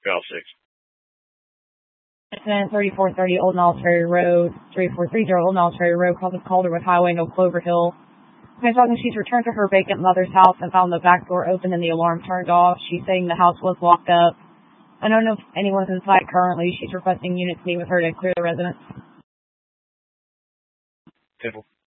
Dial 6. Incident 3430 Old Military Road, 3430 Old Military Road, Columbus Calderwood Highway, No Clover Hill. Ms. Hawkins, she's returned to her vacant mother's house and found the back door open and the alarm turned off. She's saying the house was locked up. I don't know if anyone's inside currently. She's requesting units meet with her to clear the residence. Temple.